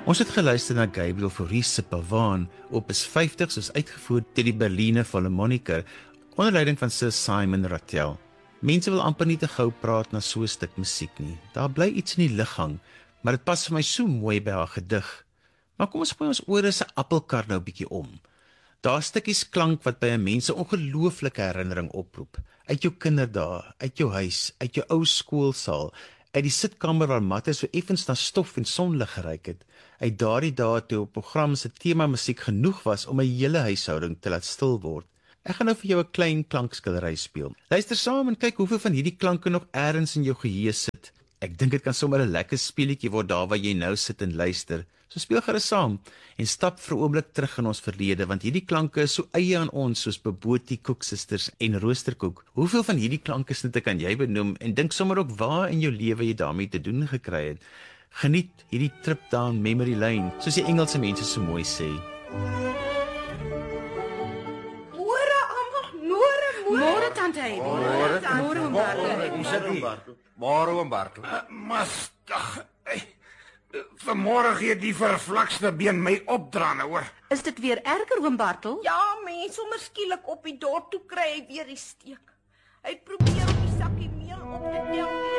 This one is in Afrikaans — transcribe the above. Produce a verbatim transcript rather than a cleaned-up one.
Ons het geluister na Gabriel Fauré se Pavaan, opus vyftig, soos uitgevoer deur die Berliner Philharmoniker, onder leiding van Sir Simon Rattle. Mense wil amper nie te gou praat na so 'n stuk musiek nie. Daar bly iets in die lug hang, maar dit pas vir my so mooi by haar gedig. Maar kom ons gooi ons ore se appelkar nou bietjie om. Daar stukkies klank wat by 'n mens 'n ongelooflike herinnering oproep. Uit jou kinderdae, uit jou huis, uit jou ou skoolsaal, uit die sitkamer waar matte so effens na stof en sonlig geryk het, uit daardie dae toe op program se tema musiek genoeg was om 'n hele huishouding te laat stil word. Ek gaan nou vir jou 'n klein klankskildery speel. Luister saam en kyk hoeveel van hierdie klanke nog elders in jou geheue sit. Ek dink dit kan sommer 'n lekker speletjie word daar waar jy nou sit en luister. So speel gerus saam en stap vir 'n oomblik terug in ons verlede, want hierdie klanke is so eie aan ons soos Bobotie koeksisters en roosterkoek. Hoeveel van hierdie klankesnitte kan jy benoem en dink sommer ook waar in jou lewe jy daarmee te doen gekry het? Geniet hierdie trip down memory lane, soos die Engelse mense so mooi sê. Môre almal, môre, môre. Môre tante Heidi. Môre. Môre oom Bartel. Kom sit hier. Môre oom Bartel. Mas, ag, vanmôre gee die vervlakste been my opdraande, hoor. Is dit weer erger oom Bartel? Ja, mens, sommer skielik op die dorp toe kry hy weer die steek. Hy probeer om die sakkie meel op te tel.